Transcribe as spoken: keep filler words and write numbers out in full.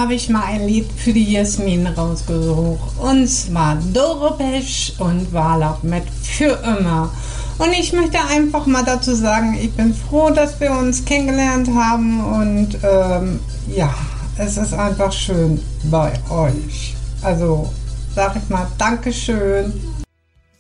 habe ich mal ein Lied für die Jasmin rausgesucht. Und zwar Doro Pesch und Wala mit Für immer. Und ich möchte einfach mal dazu sagen, ich bin froh, dass wir uns kennengelernt haben. Und ähm, ja, es ist einfach schön bei euch. Also sag ich mal Dankeschön.